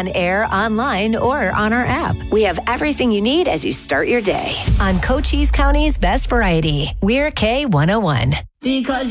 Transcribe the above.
on air, online, or on our app. We have everything you need as you start your day. On Cochise County's Best Variety, we're K101. Because